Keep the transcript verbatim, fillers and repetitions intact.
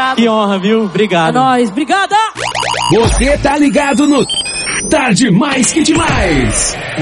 obrigado. Que honra, viu? Obrigado. É nóis, obrigada! Você tá ligado no Tarde Mais Que Demais.